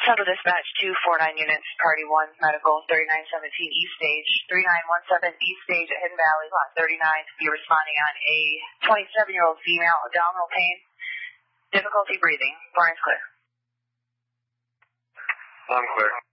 Central Dispatch 249 units, Party 1, Medical, 3917 East Stage, 3917 East Stage at Hidden Valley, Lot 39. You're responding on a 27-year-old female, abdominal pain, difficulty breathing. Brian's clear. I'm clear.